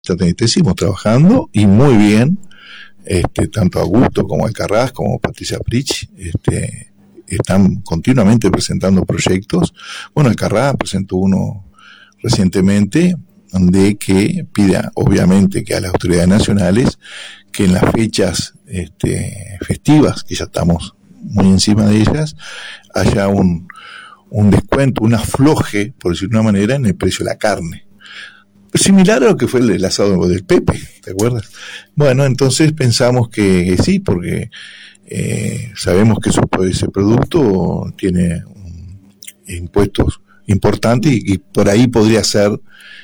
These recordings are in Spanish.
seguimos trabajando y muy bien, tanto Augusto como Alcaraz como Patricia Prich, están continuamente presentando proyectos. Bueno, Alcaraz presentó uno recientemente de que pida, obviamente, que a las autoridades nacionales que en las fechas festivas, que ya estamos muy encima de ellas, haya un descuento, un afloje, por decirlo de una manera, en el precio de la carne. Similar a lo que fue el asado del Pepe, ¿te acuerdas? Bueno, entonces pensamos que sí, porque sabemos que ese producto tiene impuestos importantes y por ahí podría ser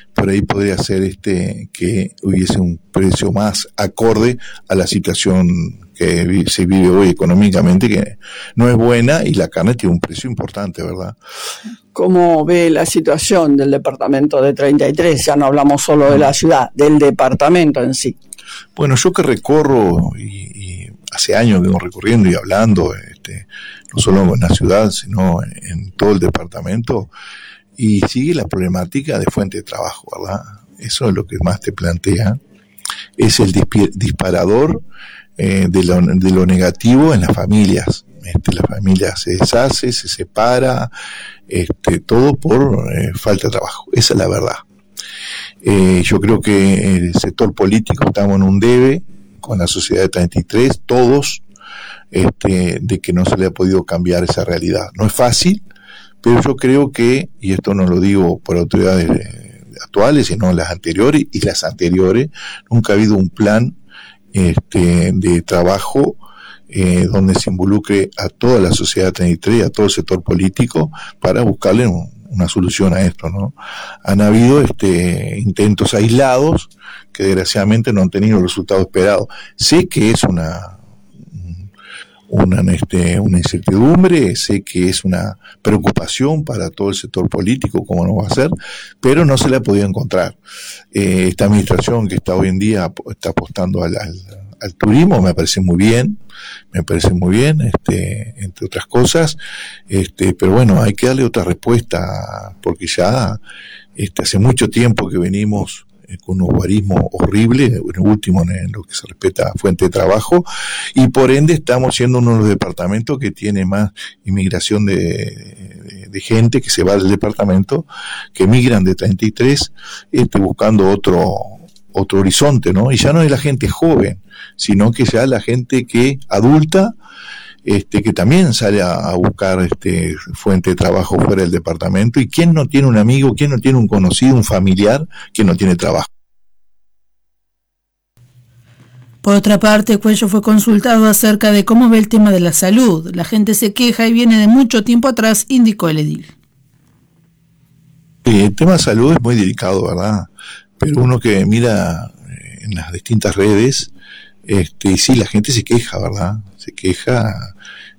que hubiese un precio más acorde a la situación que se vive hoy económicamente, que no es buena, y la carne tiene un precio importante, ¿verdad? ¿Cómo ve la situación del departamento de 33? Ya no hablamos solo de la ciudad, del departamento en sí. Bueno, yo que recorro, y hace años vengo recorriendo y hablando, no solo en la ciudad, sino en todo el departamento, y sigue la problemática de fuente de trabajo, ¿verdad? Eso es lo que más te plantea. Es el disparador de lo negativo en las familias. La familia se deshace, se separa, todo por falta de trabajo. Esa es la verdad. Yo creo que el sector político estamos en un debe con la sociedad de 33, todos, de que no se le ha podido cambiar esa realidad. No es fácil, pero yo creo que, y esto no lo digo por autoridades actuales, sino las anteriores, nunca ha habido un plan de trabajo donde se involucre a toda la sociedad 33, a todo el sector político, para buscarle una solución a esto, ¿no? Han habido intentos aislados que desgraciadamente no han tenido el resultado esperado. Sé que es una incertidumbre, sé que es una preocupación para todo el sector político, cómo no va a ser, pero no se le ha podido encontrar. Esta administración que está hoy en día está apostando al turismo, me parece muy bien, entre otras cosas, pero bueno, hay que darle otra respuesta, porque ya hace mucho tiempo que venimos con un guarismo horrible, el último en lo que se respecta a fuente de trabajo, y por ende estamos siendo uno de los departamentos que tiene más inmigración de gente que se va del departamento, que migran de 33, buscando otro horizonte, ¿no? Y ya no es la gente joven, sino que ya la gente que adulta, que también sale a buscar fuente de trabajo fuera del departamento. ¿Y quién no tiene un amigo, quién no tiene un conocido, un familiar que no tiene trabajo? Por otra parte, Cuello fue consultado acerca de cómo ve el tema de la salud. La gente se queja y viene de mucho tiempo atrás, indicó el edil. El tema de salud es muy delicado, ¿verdad? Pero uno que mira en las distintas redes, sí, la gente se queja, ¿verdad? Se queja,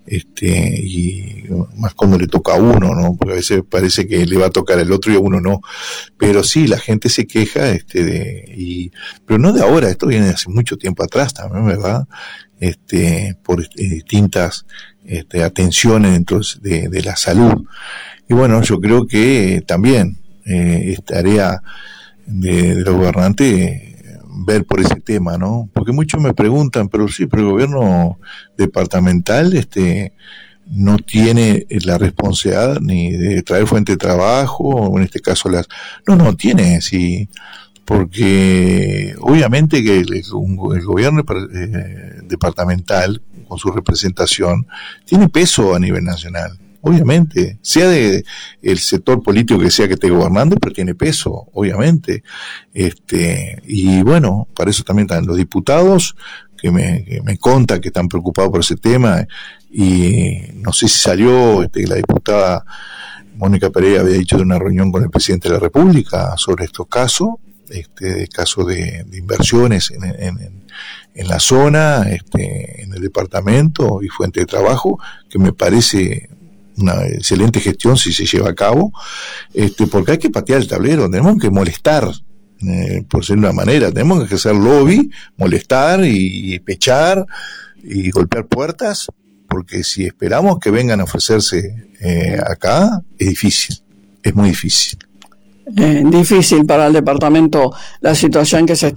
y más cuando le toca a uno, ¿no? Porque a veces parece que le va a tocar al otro y a uno no. Pero sí, la gente se queja, pero no de ahora, esto viene de hace mucho tiempo atrás también, ¿verdad? Por distintas atenciones dentro de la salud. Y bueno, yo creo que también es tarea de los gobernantes ver por ese tema, ¿no? Porque muchos me preguntan, pero el gobierno departamental no tiene la responsabilidad ni de traer fuente de trabajo, o en este caso no tiene, sí, porque obviamente que el gobierno departamental, con su representación, tiene peso a nivel nacional. Obviamente, sea de el sector político que sea que esté gobernando, pero tiene peso, obviamente. Y bueno, para eso también están los diputados, que me contan que están preocupados por ese tema, y no sé si salió, la diputada Mónica Pereira había dicho de una reunión con el presidente de la República sobre estos casos, casos de inversiones en la zona, en el departamento y fuente de trabajo, que me parece una excelente gestión si se lleva a cabo, porque hay que patear el tablero, tenemos que molestar, por ser una manera, tenemos que hacer lobby, molestar y pechar y golpear puertas, porque si esperamos que vengan a ofrecerse acá, es difícil, es muy difícil. difícil para el departamento la situación que se